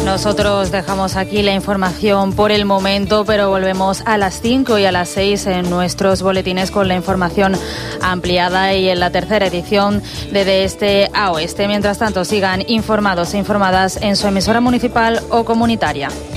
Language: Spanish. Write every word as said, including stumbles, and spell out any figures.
Nosotros dejamos aquí la información por el momento, pero volvemos a las cinco y a las seis en nuestros boletines con la información ampliada y en la tercera edición de De Este a Oeste. Mientras tanto, sigan informados e informadas en su emisora municipal o comunitaria.